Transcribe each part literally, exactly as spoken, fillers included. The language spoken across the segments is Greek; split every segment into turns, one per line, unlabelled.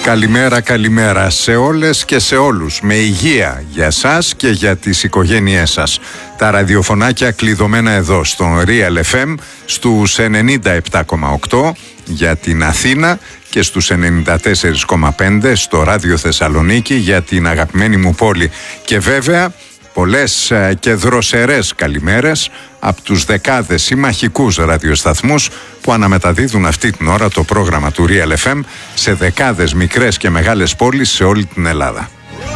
Καλημέρα, καλημέρα σε όλες και σε όλους. Με υγεία για σας και για τις οικογένειές σας. Τα ραδιοφωνάκια κλειδωμένα εδώ στον Real εφ εμ στους ενενήντα επτά κόμμα οκτώ για την Αθήνα και στους ενενήντα τέσσερα κόμμα πέντε στο Ράδιο Θεσσαλονίκη για την αγαπημένη μου πόλη. Και βέβαια πολλές και δροσερές καλημέρες από τους δεκάδες συμμαχικούς ραδιοσταθμούς που αναμεταδίδουν αυτή την ώρα το πρόγραμμα του Real εφ εμ σε δεκάδες μικρές και μεγάλες πόλεις σε όλη την Ελλάδα.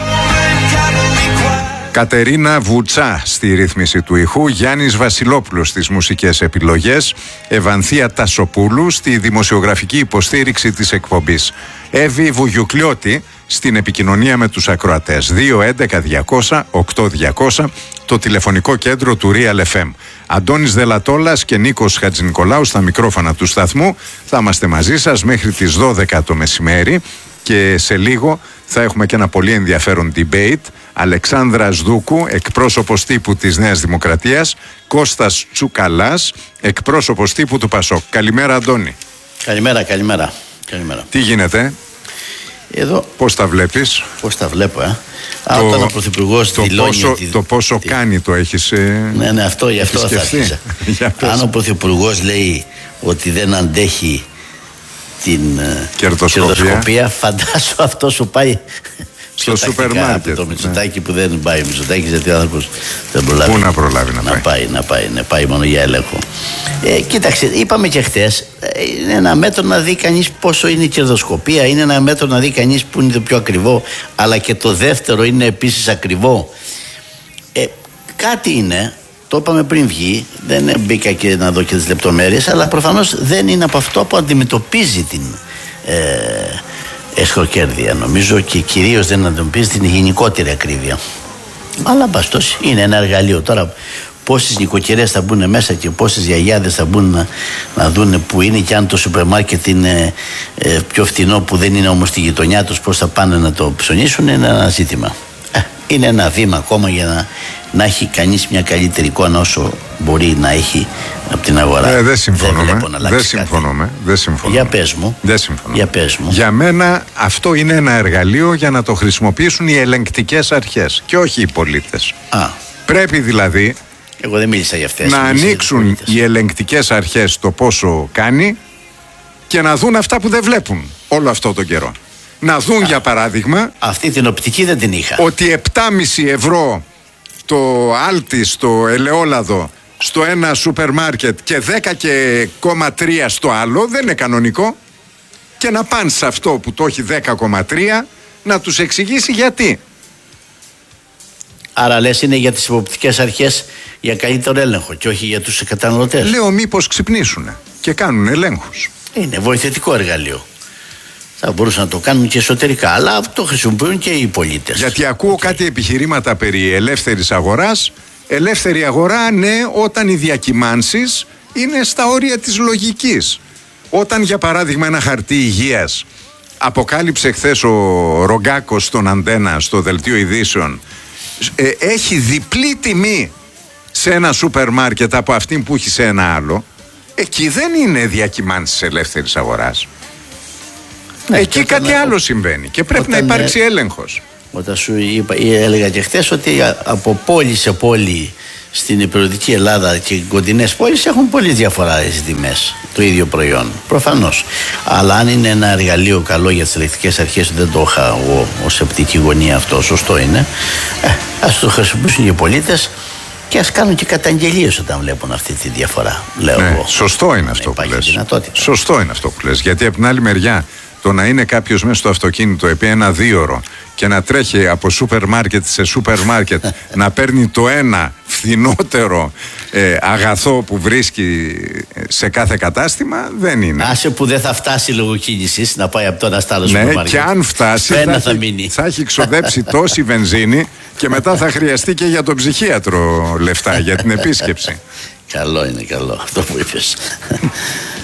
Κατερίνα Βουτσά στη ρύθμιση του ηχού, Γιάννης Βασιλόπουλος στις μουσικές επιλογές, Ευανθία Τασοπούλου στη δημοσιογραφική υποστήριξη της εκπομπής, Εύη Βουγιουκλιώτη στην επικοινωνία με τους ακροατές. Δύο έντεκα διακόσια οκτώ διακόσια το τηλεφωνικό κέντρο του Real εφ εμ. Αντώνης Δελατόλας και Νίκος Χατζηνικολάου στα μικρόφωνα του σταθμού. Θα είμαστε μαζί σας μέχρι τις δώδεκα το μεσημέρι και σε λίγο θα έχουμε και ένα πολύ ενδιαφέρον debate. Αλεξάνδρα Δούκου, εκπρόσωπος τύπου της Νέας Δημοκρατίας, Κώστας Τσουκαλάς, εκπρόσωπος τύπου του Πασόκ. Καλημέρα, Αντώνη.
Καλημέρα, καλημέρα. καλημέρα.
Τι γίνεται?
Εδώ.
Πώς τα βλέπεις?
Πώς τα βλέπω, ε.
Το,
Α, όταν ο Πρωθυπουργός
το,
δηλώνει
πόσο,
ότι...
το πόσο
τι...
κάνει το έχεις ε...
Ναι, ναι, αυτό, γι' αυτό θα αρχίσα. Αν ο Πρωθυπουργός λέει ότι δεν αντέχει την
κερδοσκοπία,
κερδοσκοπία, φαντάσου αυτό σου πάει
στο σούπερ μάρκετ.
Το Μητσοτάκη, ναι, που δεν πάει. Ο Μητσοτάκης, γιατί ο άνθρωπος δεν προλάβει.
Πού να προλάβει να,
να
πάει.
πάει. Να πάει, να πάει μόνο για έλεγχο. Ε, κοίταξε, είπαμε και χτες, είναι ένα μέτρο να δει κανείς πόσο είναι η κερδοσκοπία, είναι ένα μέτρο να δει κανείς που είναι το πιο ακριβό, αλλά και το δεύτερο είναι επίσης ακριβό. Ε, κάτι είναι, το είπαμε πριν βγει, δεν μπήκα και να δω και τις λεπτομέρειες, αλλά προφανώς δεν είναι από αυτό που αντιμετωπίζει την ε, εσχροκέρδεια, νομίζω, και κυρίως δεν αντιμετωπίζει την γενικότερη ακρίβεια. Αλλά μπαστός είναι ένα εργαλείο. Τώρα πόσες νοικοκυρές θα μπουν μέσα και πόσες γιαγιάδες θα μπουν να, να δουν που είναι, και αν το σούπερ μάρκετ είναι ε, πιο φτηνό που δεν είναι όμως στη γειτονιά τους, πώς θα πάνε να το ψωνίσουν, είναι ένα ζήτημα. Ε, είναι ένα βήμα ακόμα για να, να έχει κανείς μια καλύτερη εικόνα όσο μπορεί να έχει από την αγορά.
Ε, δεν συμφωνούμε. Δεν, δεν συμφωνούμε. Δεν συμφωνούμε.
Για πες μου.
Δεν συμφωνούμε.
Για πες μου.
Για μένα αυτό είναι ένα εργαλείο για να το χρησιμοποιήσουν οι ελεγκτικές αρχές και όχι οι πολίτες.
Α.
Πρέπει δηλαδή
Εγώ δεν μίλησα για αυτές,
να ανοίξουν οι ελεγκτικές αρχές το πόσο κάνει και να δουν αυτά που δεν βλέπουν όλο αυτό τον καιρό. Να δουν, α, για παράδειγμα,
αυτή την οπτική δεν την είχα,
ότι επτά κόμμα πέντε ευρώ το άλτι στο ελαιόλαδο στο ένα σούπερ μάρκετ και δέκα κόμμα τρία στο άλλο δεν είναι κανονικό, και να πάνε σε αυτό που το έχει δέκα κόμμα τρία να τους εξηγήσει γιατί.
Άρα λες είναι για τις υποπτικές αρχές για καλύτερο έλεγχο και όχι για τους καταναλωτές.
Λέω μήπως ξυπνήσουν και κάνουν ελέγχους.
Είναι βοηθητικό εργαλείο. Θα μπορούσαν να το κάνουν και εσωτερικά, αλλά το χρησιμοποιούν και οι πολίτες.
Γιατί ακούω okay. κάτι επιχειρήματα περί ελεύθερης αγοράς. Ελεύθερη αγορά, ναι, όταν οι διακυμάνσεις είναι στα όρια της λογικής. Όταν, για παράδειγμα, ένα χαρτί υγείας αποκάλυψε χθες ο Ρογκάκος στον Αντένα, στο δελτίο ειδήσεων, ε, έχει διπλή τιμή σε ένα σούπερ μάρκετ από αυτή που έχει σε ένα άλλο, εκεί δεν είναι διακυμάνσεις ελεύθερης αγοράς. Ναι, εκεί κάτι όταν, άλλο συμβαίνει και πρέπει όταν, να υπάρξει έλεγχος.
Όταν σου είπα, έλεγα και χθες ότι από πόλη σε πόλη στην υπηρετική Ελλάδα και κοντινές πόλεις έχουν πολύ διαφορά οι τιμές το ίδιο προϊόν. Προφανώς. Αλλά αν είναι ένα εργαλείο καλό για τις ελεκτικές αρχές, δεν το είχα εγώ ως οπτική γωνία αυτό, σωστό είναι. Ε, ας το χρησιμοποιήσουν οι πολίτες και ας κάνουν και καταγγελίες όταν βλέπουν αυτή τη διαφορά. Λέω
ναι,
εγώ.
Σωστό είναι αυτό που λες. Σωστό είναι αυτό που λες. Γιατί από την άλλη μεριά, το να είναι κάποιος μέσα στο αυτοκίνητο επί ένα δίωρο και να τρέχει από σούπερ μάρκετ σε σούπερ μάρκετ να παίρνει το ένα φθηνότερο ε, αγαθό που βρίσκει σε κάθε κατάστημα, δεν είναι.
Άσε που δεν θα φτάσει λόγω κίνησης να πάει από το ένα στο άλλο σούπερ μάρκετ.
Ναι, και αν φτάσει θα, θα, έχει, θα έχει ξοδέψει τόση βενζίνη και μετά θα χρειαστεί και για τον ψυχίατρο λεφτά για την επίσκεψη.
Καλό είναι, καλό αυτό που είπες.